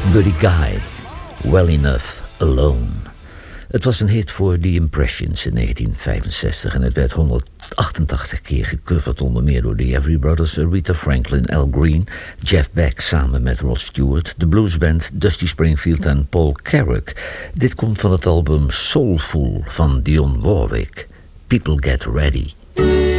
Buddy Guy, Well Enough Alone. Het was een hit voor The Impressions in 1965 en het werd 188 keer gecoverd, onder meer door de Everly Brothers, Aretha Franklin, Al Green, Jeff Beck samen met Rod Stewart, de bluesband Dusty Springfield en Paul Carrack. Dit komt van het album Soulful van Dionne Warwick. People Get Ready.